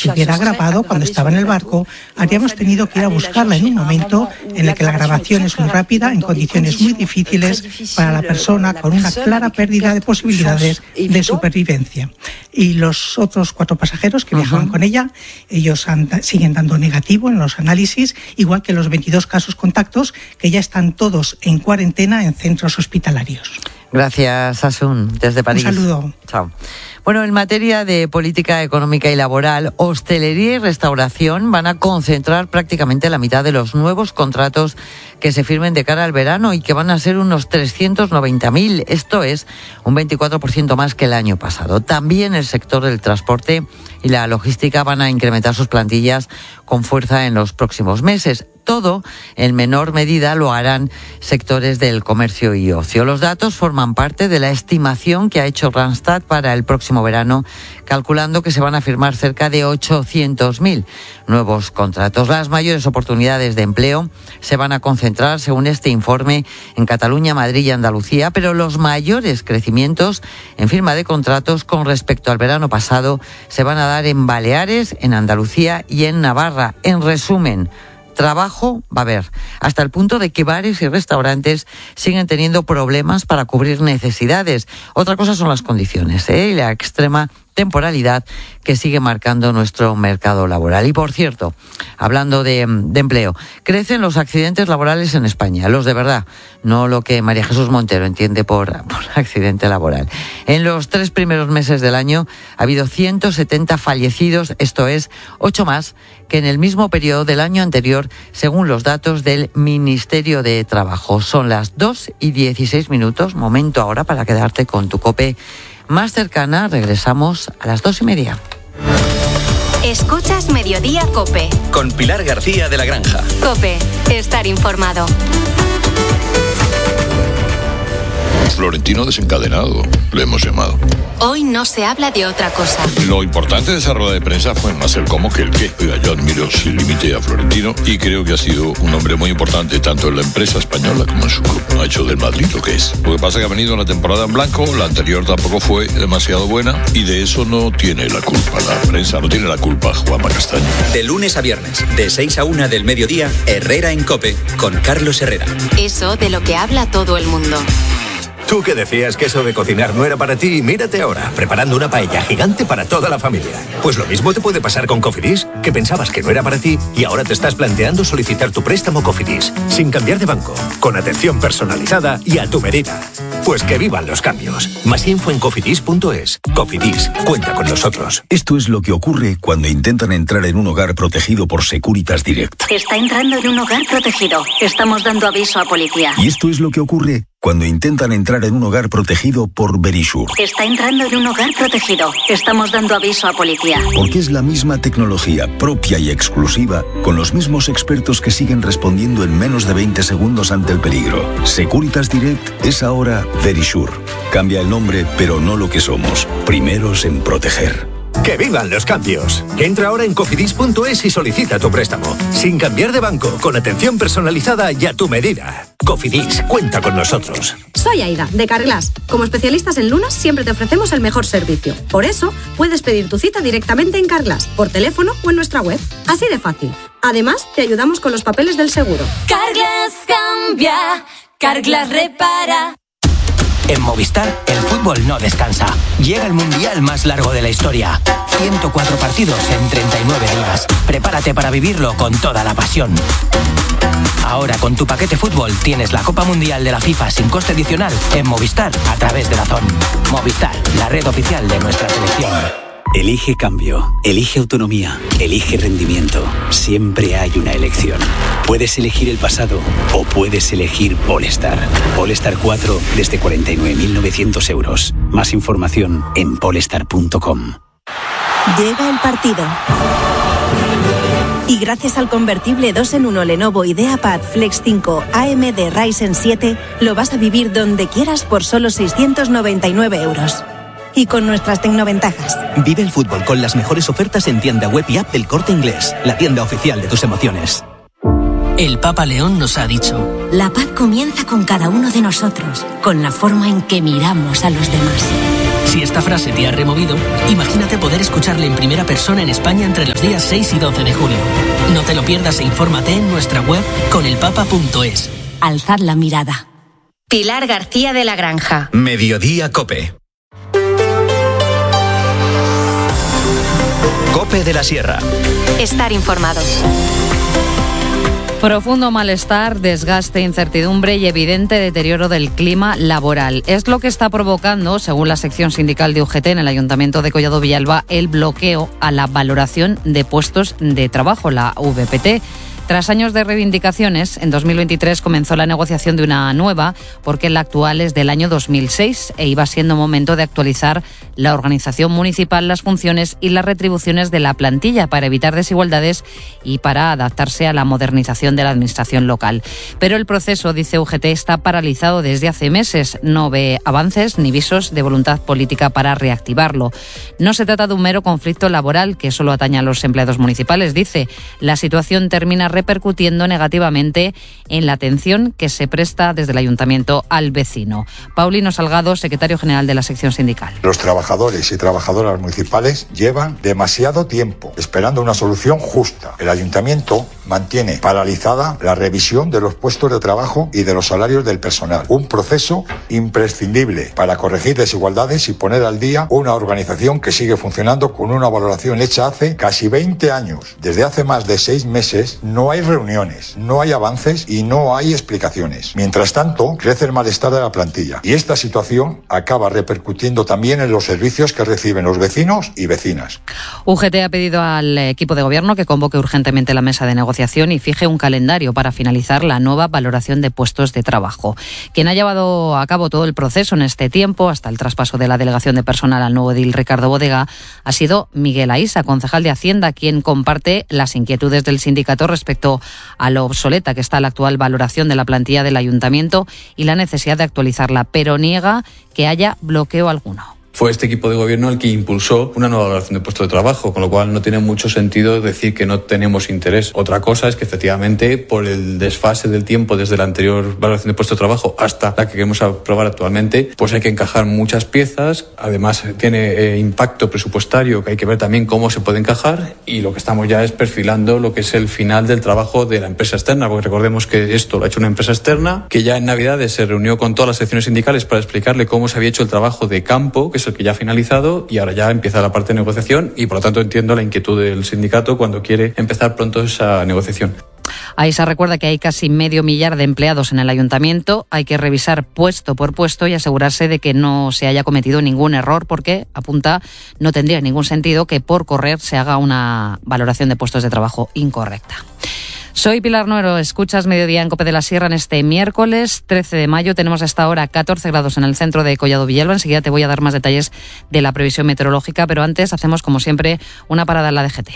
se hubiera grabado cuando estaba en el barco, habríamos tenido que ir a buscarla en un momento en el que la grabación es muy rápida, en condiciones muy difíciles para la persona, con una clara pérdida de posibilidades de supervivencia. Y los otros 4 pasajeros que viajaban con ella, ellos siguen dando negativo en los análisis, igual que los 22 casos contactos, que ya están todos en cuarentena en centros hospitalarios. Gracias, Asun, desde París. Un saludo. Chao. Bueno, en materia de política económica y laboral, hostelería y restauración van a concentrar prácticamente la mitad de los nuevos contratos que se firmen de cara al verano y que van a ser unos 390.000. Esto es un 24% más que el año pasado. También el sector del transporte y la logística van a incrementar sus plantillas con fuerza en los próximos meses. Todo, en menor medida, lo harán sectores del comercio y ocio. Los datos forman parte de la estimación que ha hecho Randstad para el próximo verano, calculando que se van a firmar cerca de 800.000 nuevos contratos. Las mayores oportunidades de empleo se van a concentrar, según este informe, en Cataluña, Madrid y Andalucía, pero los mayores crecimientos en firma de contratos con respecto al verano pasado se van a dar en Baleares, en Andalucía y en Navarra. En resumen, trabajo va a haber, hasta el punto de que bares y restaurantes siguen teniendo problemas para cubrir necesidades. Otra cosa son las condiciones, y la extrema temporalidad que sigue marcando nuestro mercado laboral. Y por cierto, hablando de empleo, crecen los accidentes laborales en España, los de verdad, no lo que María Jesús Montero entiende por accidente laboral. En los 3 primeros meses del año ha habido 170 fallecidos, esto es 8 más que en el mismo periodo del año anterior, según los datos del Ministerio de Trabajo. Son las 2:16, momento ahora para quedarte con tu COPE más cercana. Regresamos a las 2:30. Escuchas Mediodía COPE. Con Pilar García de la Granja. COPE, estar informado. Florentino desencadenado, le hemos llamado. Hoy no se habla de otra cosa. Lo importante de esa rueda de prensa fue más el cómo que el qué. Oiga, yo admiro sin límite a Florentino y creo que ha sido un hombre muy importante tanto en la empresa española como en su club. Ha hecho del Madrid lo que es. Lo que pasa es que ha venido una temporada en blanco, la anterior tampoco fue demasiado buena y de eso no tiene la culpa la prensa, no tiene la culpa Juanma Castaño. De lunes a viernes, de 6 a 1 del mediodía, Herrera en COPE, con Carlos Herrera. Eso de lo que habla todo el mundo. Tú que decías que eso de cocinar no era para ti, mírate ahora, preparando una paella gigante para toda la familia. Pues lo mismo te puede pasar con Cofidis, que pensabas que no era para ti y ahora te estás planteando solicitar tu préstamo Cofidis, sin cambiar de banco, con atención personalizada y a tu medida. Pues que vivan los cambios. Más info en cofidis.es. Cofidis, cuenta con nosotros. Esto es lo que ocurre cuando intentan entrar en un hogar protegido por Securitas Direct. Está entrando en un hogar protegido. Estamos dando aviso a policía. Y esto es lo que ocurre cuando intentan entrar en un hogar protegido por Verisure. Está entrando en un hogar protegido. Estamos dando aviso a policía. Porque es la misma tecnología propia y exclusiva, con los mismos expertos que siguen respondiendo en menos de 20 segundos ante el peligro. Securitas Direct es ahora Verisure. Cambia el nombre, pero no lo que somos. Primeros en proteger. ¡Que vivan los cambios! Entra ahora en cofidis.es y solicita tu préstamo. Sin cambiar de banco, con atención personalizada y a tu medida. Cofidis, cuenta con nosotros. Soy Aida, de Carglass. Como especialistas en lunas, siempre te ofrecemos el mejor servicio. Por eso, puedes pedir tu cita directamente en Carglass, por teléfono o en nuestra web. Así de fácil. Además, te ayudamos con los papeles del seguro. Carglass cambia, Carglass repara. En Movistar, el fútbol no descansa. Llega el mundial más largo de la historia. 104 partidos en 39 días. Prepárate para vivirlo con toda la pasión. Ahora, con tu paquete fútbol, tienes la Copa Mundial de la FIFA sin coste adicional en Movistar a través de DAZN. Movistar, la red oficial de nuestra selección. Elige cambio, elige autonomía, elige rendimiento. Siempre hay una elección. Puedes elegir el pasado o puedes elegir Polestar. Polestar 4 desde 49.900 euros. Más información en polestar.com. Llega el partido. Y gracias al convertible 2 en 1 Lenovo IdeaPad Flex 5 AMD Ryzen 7, lo vas a vivir donde quieras por solo 699 euros. Y con nuestras tecnoventajas. Vive el fútbol con las mejores ofertas en tienda web y app del Corte Inglés, la tienda oficial de tus emociones. El Papa León nos ha dicho: la paz comienza con cada uno de nosotros, con la forma en que miramos a los demás. Si esta frase te ha removido, imagínate poder escucharle en primera persona en España entre los días 6 y 12 de julio. No te lo pierdas e infórmate en nuestra web conelpapa.es. Alzad la mirada. Pilar García de la Granja. Mediodía Cope. Cope de la Sierra. Estar informado. Profundo malestar, desgaste, incertidumbre y evidente deterioro del clima laboral. Es lo que está provocando, según la sección sindical de UGT en el Ayuntamiento de Collado Villalba, el bloqueo a la valoración de puestos de trabajo, la VPT. Tras años de reivindicaciones, en 2023 comenzó la negociación de una nueva, porque la actual es del año 2006 e iba siendo momento de actualizar la organización municipal, las funciones y las retribuciones de la plantilla para evitar desigualdades y para adaptarse a la modernización de la administración local. Pero el proceso, dice UGT, está paralizado desde hace meses. No ve avances ni visos de voluntad política para reactivarlo. No se trata de un mero conflicto laboral que solo atañe a los empleados municipales, dice. La situación termina repercutiendo negativamente en la atención que se presta desde el ayuntamiento al vecino. Paulino Salgado, secretario general de la sección sindical. Los trabajadores y trabajadoras municipales llevan demasiado tiempo esperando una solución justa. El ayuntamiento mantiene paralizada la revisión de los puestos de trabajo y de los salarios del personal. Un proceso imprescindible para corregir desigualdades y poner al día una organización que sigue funcionando con una valoración hecha hace casi 20 años. Desde hace más de 6 meses no hay reuniones, no hay avances y no hay explicaciones. Mientras tanto, crece el malestar de la plantilla y esta situación acaba repercutiendo también en los servicios que reciben los vecinos y vecinas. UGT ha pedido al equipo de gobierno que convoque urgentemente la mesa de negociación y fije un calendario para finalizar la nueva valoración de puestos de trabajo. Quien ha llevado a cabo todo el proceso en este tiempo, hasta el traspaso de la delegación de personal al nuevo edil Ricardo Bodega, ha sido Miguel Aísa, concejal de Hacienda, quien comparte las inquietudes del sindicato respecto a lo obsoleta que está la actual valoración de la plantilla del ayuntamiento y la necesidad de actualizarla, pero niega que haya bloqueo alguno. Fue este equipo de gobierno el que impulsó una nueva valoración de puestos de trabajo, con lo cual no tiene mucho sentido decir que no tenemos interés. Otra cosa es que efectivamente por el desfase del tiempo desde la anterior valoración de puestos de trabajo hasta la que queremos aprobar actualmente, pues hay que encajar muchas piezas. Además tiene impacto presupuestario que hay que ver también cómo se puede encajar, y lo que estamos ya es perfilando lo que es el final del trabajo de la empresa externa, porque recordemos que esto lo ha hecho una empresa externa que ya en Navidades se reunió con todas las secciones sindicales para explicarle cómo se había hecho el trabajo de campo, que es el que ya ha finalizado, y ahora ya empieza la parte de negociación, y por lo tanto entiendo la inquietud del sindicato cuando quiere empezar pronto esa negociación. Aísa recuerda que hay casi 500.000 de empleados en el ayuntamiento. Hay que revisar puesto por puesto y asegurarse de que no se haya cometido ningún error, porque, apunta, no tendría ningún sentido que por correr se haga una valoración de puestos de trabajo incorrecta. Soy Pilar Nuero, escuchas Mediodía en Cope de la Sierra en este miércoles 13 de mayo. Tenemos hasta ahora 14 grados en el centro de Collado Villalba. Enseguida te voy a dar más detalles de la previsión meteorológica, pero antes hacemos, como siempre, una parada en la DGT.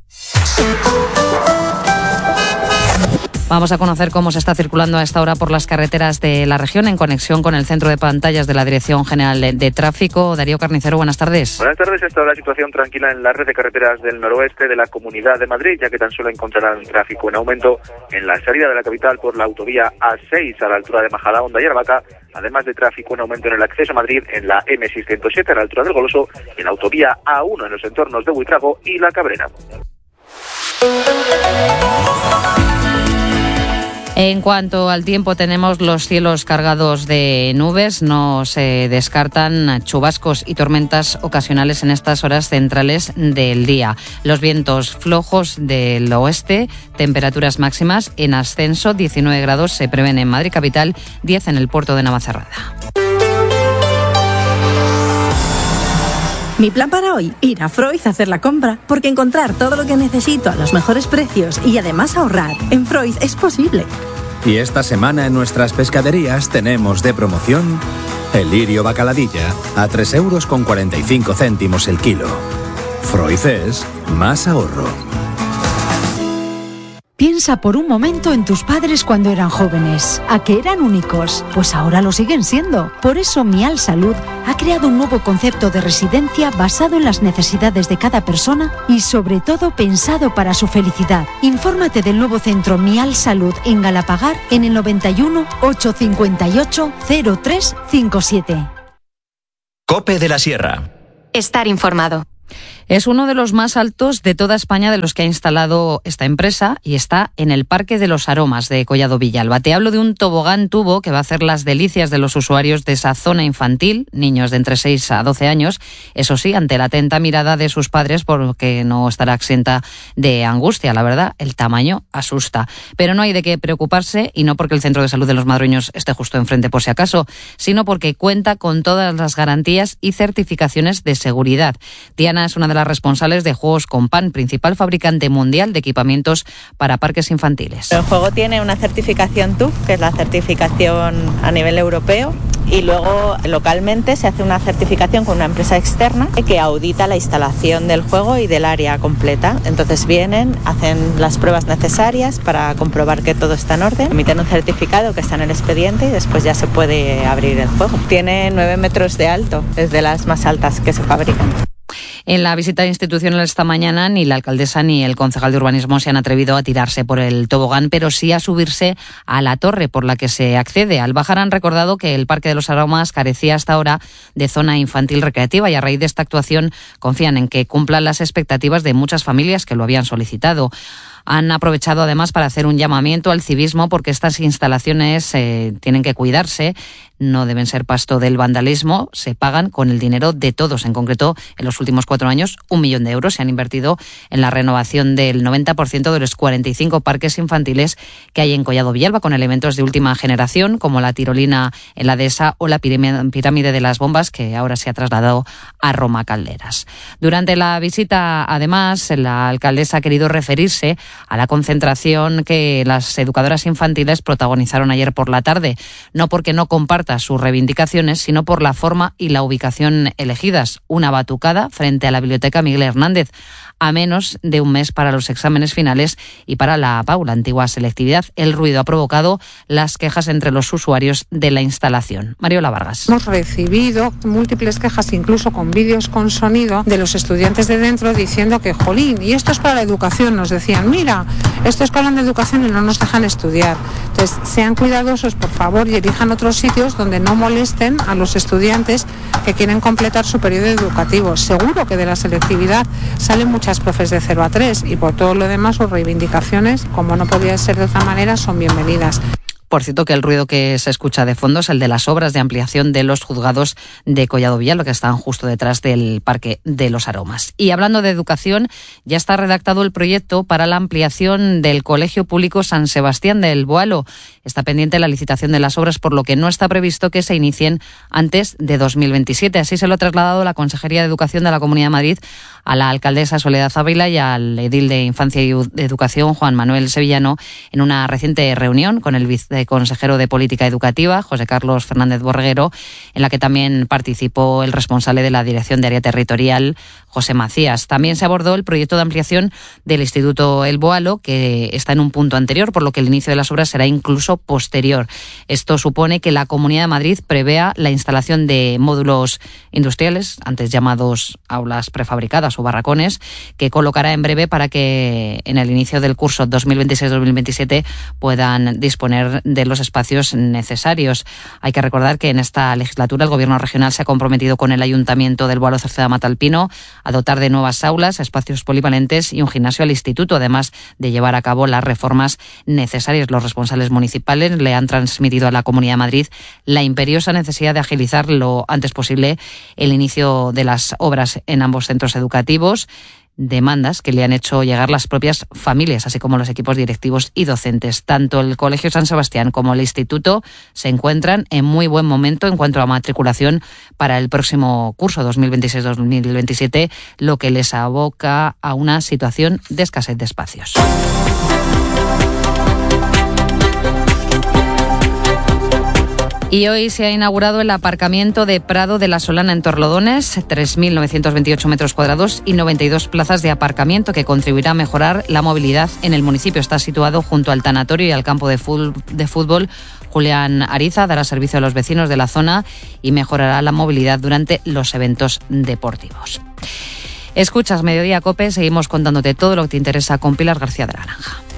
Vamos a conocer cómo se está circulando a esta hora por las carreteras de la región en conexión con el centro de pantallas de la Dirección General de Tráfico. Darío Carnicero, buenas tardes. Buenas tardes. Esta es la situación tranquila en la red de carreteras del noroeste de la Comunidad de Madrid, ya que tan solo encontrarán tráfico en aumento en la salida de la capital por la autovía A6 a la altura de Majadahonda y Aravaca, además de tráfico en aumento en el acceso a Madrid en la M607 a la altura del Goloso, en la autovía A1 en los entornos de Buitrago y La Cabrera. En cuanto al tiempo, tenemos los cielos cargados de nubes. No se descartan chubascos y tormentas ocasionales en estas horas centrales del día. Los vientos flojos del oeste, temperaturas máximas en ascenso, 19 grados se prevén en Madrid capital, 10 en el puerto de Navacerrada. Mi plan para hoy, ir a Freud a hacer la compra, porque encontrar todo lo que necesito a los mejores precios y además ahorrar en Freud es posible. Y esta semana en nuestras pescaderías tenemos de promoción el lirio bacaladilla a 3,45 € el kilo. Freud es más ahorro. Piensa por un momento en tus padres cuando eran jóvenes. ¿A que eran únicos? Pues ahora lo siguen siendo. Por eso Mial Salud ha creado un nuevo concepto de residencia basado en las necesidades de cada persona y sobre todo pensado para su felicidad. Infórmate del nuevo centro Mial Salud en Galapagar en el 91 858 0357. COPE de la Sierra. Estar informado. Es uno de los más altos de toda España de los que ha instalado esta empresa y está en el Parque de los Aromas de Collado Villalba. Te hablo de un tobogán tubo que va a hacer las delicias de los usuarios de esa zona infantil, niños de entre 6 a 12 años, eso sí, ante la atenta mirada de sus padres, porque no estará exenta de angustia. La verdad, el tamaño asusta. Pero no hay de qué preocuparse, y no porque el Centro de Salud de los Madroños esté justo enfrente por si acaso, sino porque cuenta con todas las garantías y certificaciones de seguridad. Diana es una de las responsables de Juegos Compan, principal fabricante mundial de equipamientos para parques infantiles. El juego tiene una certificación TÜV, que es la certificación a nivel europeo, y luego localmente se hace una certificación con una empresa externa que audita la instalación del juego y del área completa. Entonces vienen, hacen las pruebas necesarias para comprobar que todo está en orden, emiten un certificado que está en el expediente y después ya se puede abrir el juego. Tiene 9 metros de alto, es de las más altas que se fabrican. En la visita institucional esta mañana, ni la alcaldesa ni el concejal de urbanismo se han atrevido a tirarse por el tobogán, pero sí a subirse a la torre por la que se accede. Al bajar han recordado que el Parque de los Aromas carecía hasta ahora de zona infantil recreativa y a raíz de esta actuación confían en que cumplan las expectativas de muchas familias que lo habían solicitado. Han aprovechado además para hacer un llamamiento al civismo porque estas instalaciones tienen que cuidarse, no deben ser pasto del vandalismo, se pagan con el dinero de todos. En concreto, en los últimos 4 años, 1 millón de euros se han invertido en la renovación del 90% de los 45 parques infantiles que hay en Collado Villalba, con elementos de última generación, como la tirolina en la dehesa o la pirámide de las bombas, que ahora se ha trasladado a Roma Calderas. Durante la visita, además, la alcaldesa ha querido referirse a la concentración que las educadoras infantiles protagonizaron ayer por la tarde, no porque no comparta sus reivindicaciones, sino por la forma y la ubicación elegidas. Una batucada frente a la Biblioteca Miguel Hernández, a menos de un mes para los exámenes finales y para la PAU, la antigua selectividad. El ruido ha provocado las quejas entre los usuarios de la instalación. Mariola Vargas. Hemos recibido múltiples quejas, incluso con vídeos con sonido, de los estudiantes de dentro diciendo que, jolín, y esto es para la educación. Nos decían, mira, esto es que hablan de educación y no nos dejan estudiar. Entonces, sean cuidadosos, por favor, y elijan otros sitios donde no molesten a los estudiantes que quieren completar su periodo educativo. Seguro que de la selectividad salen muchas profes de 0 a 3 y por todo lo demás sus reivindicaciones, como no podía ser de otra manera, son bienvenidas. Por cierto, que el ruido que se escucha de fondo es el de las obras de ampliación de los juzgados de Collado Villalba, que están justo detrás del Parque de los Aromas. Y hablando de educación, ya está redactado el proyecto para la ampliación del Colegio Público San Sebastián del Boalo. Está pendiente la licitación de las obras, por lo que no está previsto que se inicien antes de 2027. Así se lo ha trasladado la Consejería de Educación de la Comunidad de Madrid a la alcaldesa Soledad Ávila y al edil de Infancia y Educación, Juan Manuel Sevillano, en una reciente reunión con el viceconsejero de Política Educativa, José Carlos Fernández Borreguero, en la que también participó el responsable de la Dirección de Área Territorial, José Macías. También se abordó el proyecto de ampliación del Instituto El Boalo, que está en un punto anterior, por lo que el inicio de las obras será incluso posterior. Esto supone que la Comunidad de Madrid prevea la instalación de módulos industriales, antes llamados aulas prefabricadas o barracones, que colocará en breve para que en el inicio del curso 2026-2027 puedan disponer de los espacios necesarios. Hay que recordar que en esta legislatura el Gobierno regional se ha comprometido con el Ayuntamiento del Boalo Cerceda Matalpino a dotar de nuevas aulas, espacios polivalentes y un gimnasio al instituto, además de llevar a cabo las reformas necesarias. Los responsables municipales le han transmitido a la Comunidad de Madrid la imperiosa necesidad de agilizar lo antes posible el inicio de las obras en ambos centros educativos, demandas que le han hecho llegar las propias familias, así como los equipos directivos y docentes. Tanto el Colegio San Sebastián como el Instituto se encuentran en muy buen momento en cuanto a matriculación para el próximo curso 2026-2027, lo que les aboca a una situación de escasez de espacios. Y hoy se ha inaugurado el aparcamiento de Prado de la Solana en Torlodones, 3.928 metros cuadrados y 92 plazas de aparcamiento, que contribuirá a mejorar la movilidad en el municipio. Está situado junto al tanatorio y al campo de fútbol. Julián Ariza dará servicio a los vecinos de la zona y mejorará la movilidad durante los eventos deportivos. Escuchas Mediodía COPE, seguimos contándote todo lo que te interesa con Pilar García de la Granja.